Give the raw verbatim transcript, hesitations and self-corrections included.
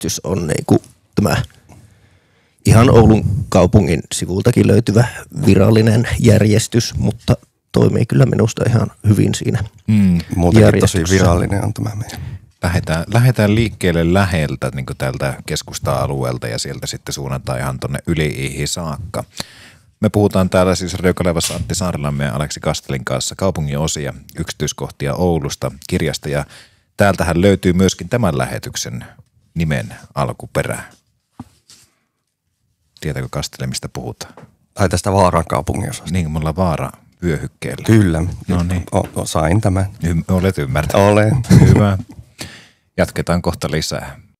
järjestys on niinku tämä ihan Oulun kaupungin sivultakin löytyvä virallinen järjestys, mutta toimii kyllä minusta ihan hyvin siinä mm. Muutenkin tosi virallinen on tämä meidän. Lähdetään, lähdetään liikkeelle läheltä niin kuin tältä keskusta-alueelta ja sieltä sitten suunnataan ihan tuonne Yli-Iihin saakka. Me puhutaan täällä siis Radiokalevassa Antti Saarilamme ja Aleksi Kastelin kanssa kaupungin osia, yksityiskohtia Oulusta, kirjasta ja täältähän löytyy myöskin tämän lähetyksen nimen alkuperä. Tietääkö Kastele, mistä puhutaan? Tai tästä Vaaran kaupungin osasta. Niin kuin me ollaan Vaara vyöhykkeellä. Kyllä. No niin. O, o, sain tämän. Y- olet ymmärtänyt. Olen. Hyvä. Jatketaan kohta lisää.